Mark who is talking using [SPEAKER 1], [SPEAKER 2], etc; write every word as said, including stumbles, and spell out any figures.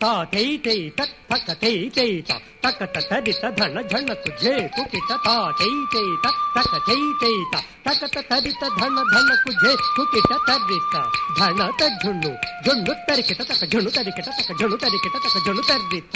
[SPEAKER 1] తా తై తై తక్ తక తై తై తా తక తరిత ధన ధన కుజే కుకిట తా తై తై తక్ తక తై తై తా తక తరిత ధన ధన కుజే కుకిట తరిత ధన త ఝున్ను ఝున్ను తరికిట తక ఝున్ను తరికిట తక ఝున్ను తరికిట తక ఝున్ను తరిత